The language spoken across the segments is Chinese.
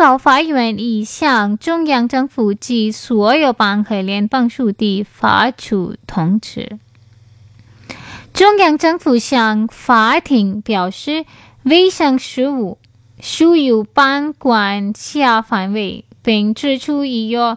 高法院已向中央政府及所有邦和联邦属地发出通知。中央政府向法庭表示，卫生事务属于邦管辖范围，并指出已有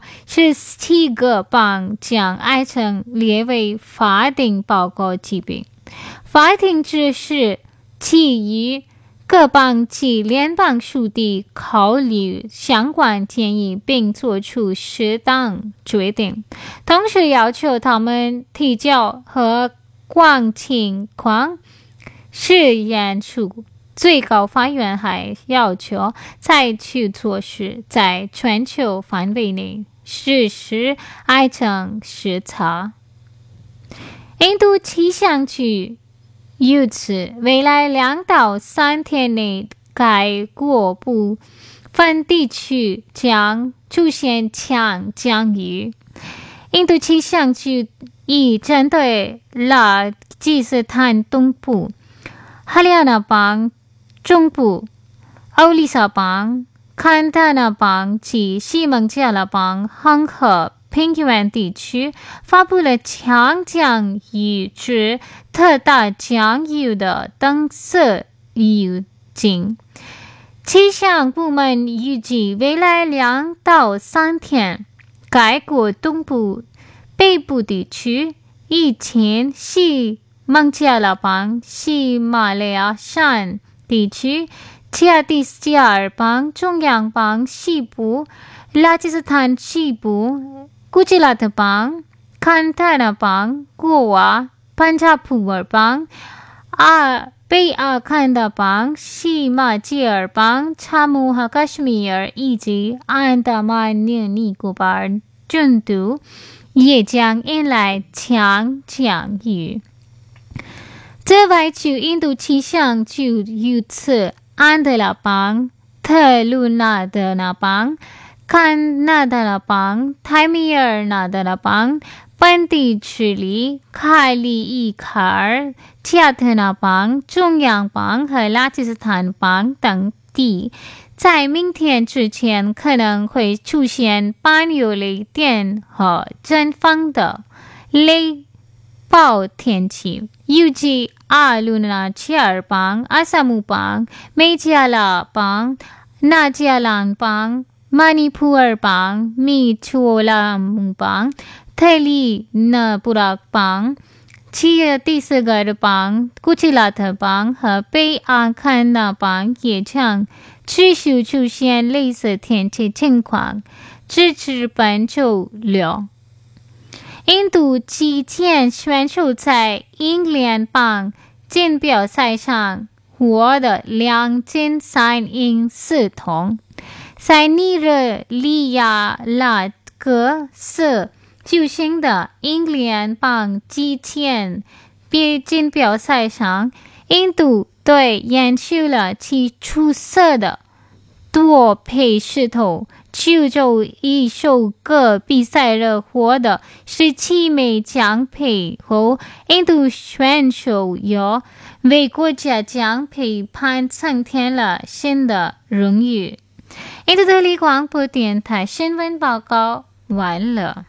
17个邦将癌症列为法定报告疾病。法庭指示其余各邦及联邦属地考虑相关建议，并作出适当决定，同时要求他们提交和光情况实验出。最高法院还要求采取措施，在全球范围内实施癌症视察。印度气象局预测，未来2到3天内，该国部分地区将出现强降雨。印度气象局已针对拉吉斯坦东部、哈里亚纳邦中部、奥里萨邦、坎塔纳邦及西孟加拉邦恒河平原地区发布了强降雨至特大降雨的等色预警。气象部门预计未来2到3天，该国东部、北部地区、以前西孟加拉邦、喜马拉雅山地区、恰蒂斯加尔邦、中央邦西部、拉吉斯坦西部、古吉拉特邦、坎塔纳邦、果瓦、班加普尔邦、北阿坎达邦、西马吉尔邦、查姆和卡什米尔以及安达曼尼古巴尔群岛也将迎来强降雨。此外，据印度气象局预测，安德拉邦、特鲁纳德那邦、坎纳达拉邦、泰米尔纳达拉邦、本地区里、卡里伊卡尔、恰特纳邦、中央邦和拉吉斯坦邦等地，在明天之前可能会出现伴有雷电和阵风的雷暴天气。预计阿鲁纳切尔邦、阿萨姆邦、梅加拉邦、纳加兰邦、马尼普尔邦、米佐拉姆邦、特里那布拉邦、契蒂斯格尔邦、古吉拉特邦和北阿坎纳邦也将持续出现类似天气情况，直至本周六。印度击剑选手在英联邦锦标赛上获得2金3银4铜。在尼日利亚拉各斯举行的英联邦击剑锦标赛上，印度队延续了其出色的多配势头，就以首个比赛日获得17枚奖牌后，印度选手又为国家奖牌攀增添了新的荣誉。印度德里广播电台新闻报告完了。